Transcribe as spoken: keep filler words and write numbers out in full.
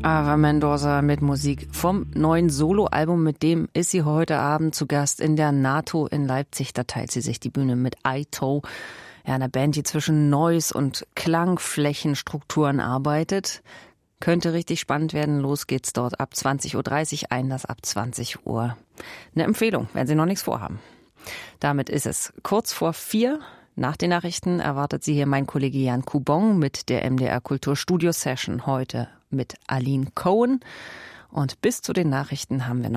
Ava Mendoza mit Musik vom neuen Soloalbum. Mit dem ist sie heute Abend zu Gast in der NATO in Leipzig. Da teilt sie sich die Bühne mit Ito, ja, einer Band, die zwischen Noise- und Klangflächenstrukturen arbeitet. Könnte richtig spannend werden. Los geht's dort ab zwanzig Uhr dreißig, Einlass ab zwanzig Uhr. Eine Empfehlung, wenn Sie noch nichts vorhaben. Damit ist es kurz vor vier. Nach den Nachrichten erwartet Sie hier mein Kollege Jan Kubong mit der M D R Kultur Studio Session heute mit Aline Cohen. Und bis zu den Nachrichten haben wir noch